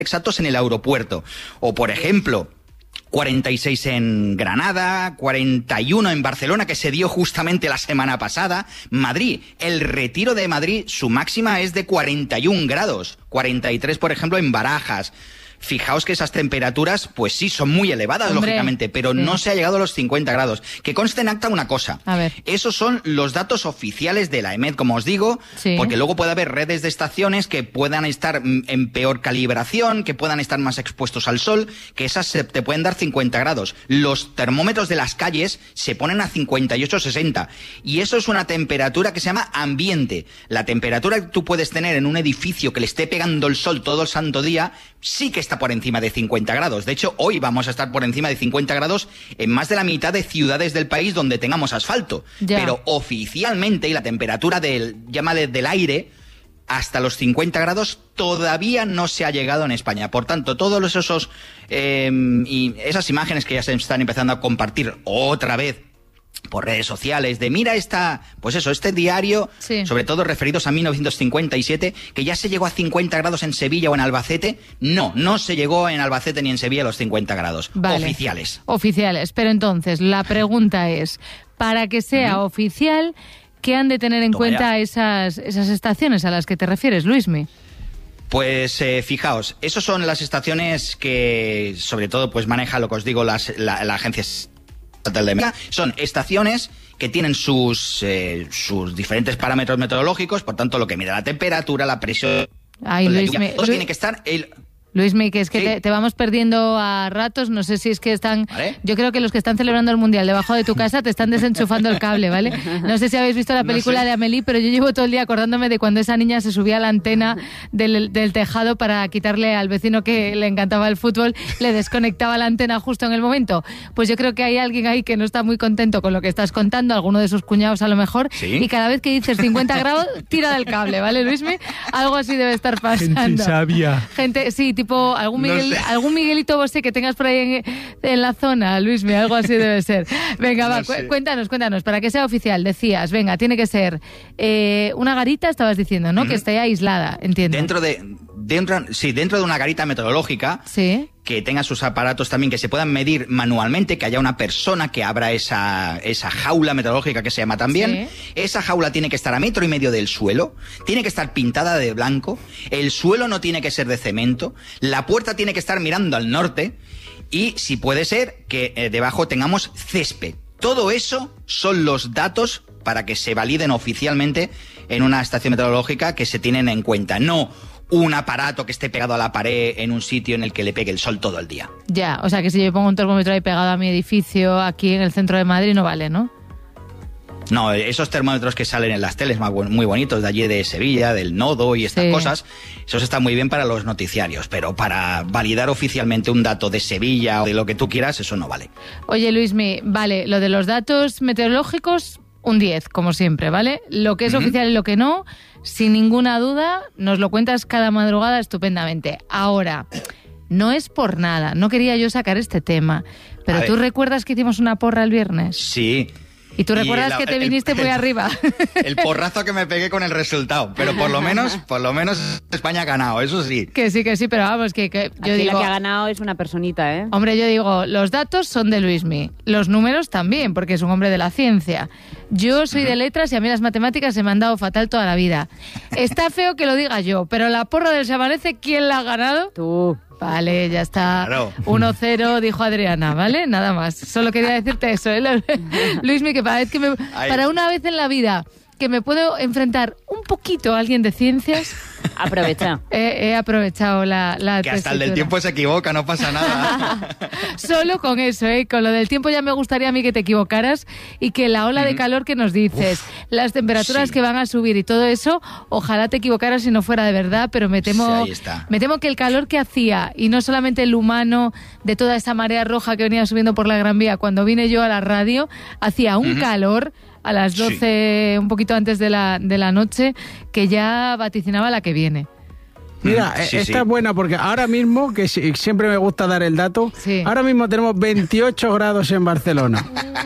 exactos en el aeropuerto. O, por ejemplo, 46 en Granada, 41 en Barcelona, que se dio justamente la semana pasada. Madrid, el Retiro de Madrid, su máxima es de 41 grados. 43, por ejemplo, en Barajas. Fijaos que esas temperaturas, pues sí, son muy elevadas, lógicamente, pero no se ha llegado a los 50 grados. Que conste en acta una cosa. A ver. Esos son los datos oficiales de la EMET, como os digo, porque luego puede haber redes de estaciones que puedan estar en peor calibración, que puedan estar más expuestos al sol, que esas te pueden dar 50 grados. Los termómetros de las calles se ponen a 58, 60. Y eso es una temperatura que se llama ambiente. La temperatura que tú puedes tener en un edificio que le esté pegando el sol todo el santo día, sí que está por encima de 50 grados. De hecho, hoy vamos a estar por encima de 50 grados en más de la mitad de ciudades del país donde tengamos asfalto. Ya. Pero oficialmente, y la temperatura del aire hasta los 50 grados todavía no se ha llegado en España. Por tanto, todos esos y esas imágenes que ya se están empezando a compartir otra vez por redes sociales, de mira este diario, sobre todo referidos a 1957, que ya se llegó a 50 grados en Sevilla o en Albacete. No se llegó en Albacete ni en Sevilla a los 50 grados. Vale. Oficiales. Pero entonces, la pregunta es, para que sea oficial, ¿qué han de tener en cuenta esas estaciones a las que te refieres, Luismi? Pues fijaos, esas son las estaciones que, sobre todo, pues maneja, lo que os digo, la agencia. Son estaciones que tienen sus diferentes parámetros meteorológicos, por tanto, lo que mide la temperatura, la presión... todo tiene que estar... Luismi, que es que te vamos perdiendo a ratos, no sé si es que están... ¿Vale? Yo creo que los que están celebrando el Mundial debajo de tu casa te están desenchufando el cable, ¿vale? No sé si habéis visto la película de Amélie, pero yo llevo todo el día acordándome de cuando esa niña se subía a la antena del tejado para quitarle al vecino que le encantaba el fútbol, le desconectaba la antena justo en el momento. Pues yo creo que hay alguien ahí que no está muy contento con lo que estás contando, alguno de sus cuñados a lo mejor, y cada vez que dices 50 grados, tira del cable, ¿vale, Luismi? Algo así debe estar pasando. Gente sabia. Sí, tipo algún Miguelito Bosé que tengas por ahí en la zona, Luismi, algo así debe ser. Venga, cuéntanos, para que sea oficial, decías, venga, tiene que ser una garita, estabas diciendo, ¿no? Que esté aislada, entiendo. Dentro de una garita meteorológica, que tenga sus aparatos también que se puedan medir manualmente, que haya una persona que abra esa jaula meteorológica que se llama también. Esa jaula tiene que estar a 1,5 metros del suelo, tiene que estar pintada de blanco, el suelo no tiene que ser de cemento, la puerta tiene que estar mirando al norte y, si puede ser, que debajo tengamos césped. Todo eso son los datos para que se validen oficialmente en una estación meteorológica que se tienen en cuenta. No un aparato que esté pegado a la pared en un sitio en el que le pegue el sol todo el día. Ya, o sea que si yo pongo un termómetro ahí pegado a mi edificio aquí en el centro de Madrid no vale, ¿no? No, esos termómetros que salen en las teles muy bonitos de allí de Sevilla, del Nodo y estas cosas, esos están muy bien para los noticiarios, pero para validar oficialmente un dato de Sevilla o de lo que tú quieras, eso no vale. Oye, Luismi, vale, lo de los datos meteorológicos, un 10, como siempre, ¿vale? Lo que es oficial y lo que no, sin ninguna duda, nos lo cuentas cada madrugada estupendamente. Ahora, no es por nada, no quería yo sacar este tema, pero ¿tú recuerdas que hicimos una porra el viernes? Sí. ¿Y tú recuerdas que te viniste muy arriba? El porrazo que me pegué con el resultado, pero por lo menos España ha ganado, eso sí. Que sí, pero vamos, que yo digo... la que ha ganado es una personita, ¿eh? Hombre, yo digo, los datos son de Luismi, los números también, porque es un hombre de la ciencia. Yo soy de letras y a mí las matemáticas se me han dado fatal toda la vida. Está feo que lo diga yo, pero la porra del Se Amanece, ¿quién la ha ganado? Tú. Vale, ya está. Claro. 1-0, dijo Adriana, ¿vale? Nada más. Solo quería decirte eso, ¿eh? Luismi, que para una vez en la vida que me puedo enfrentar un poquito a alguien de ciencias... Aprovecha. He aprovechado la que hasta el del tiempo se equivoca, no pasa nada. Solo con eso, con lo del tiempo ya me gustaría a mí que te equivocaras y que la ola de calor que nos dices, las temperaturas que van a subir y todo eso, ojalá te equivocaras si no fuera de verdad, pero me temo que el calor que hacía, y no solamente el humano de toda esa marea roja que venía subiendo por la Gran Vía, cuando vine yo a la radio, hacía un calor a las 12, un poquito antes de la noche, que ya vaticinaba la que viene. Mira, esta es buena porque ahora mismo, que siempre me gusta dar el dato, ahora mismo tenemos 28 grados en Barcelona.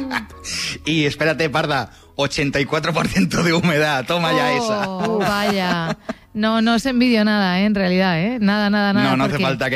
Y espérate, Parda, 84% de humedad, toma ya esa. Vaya. No os envidio nada, en realidad, Nada. No hace falta que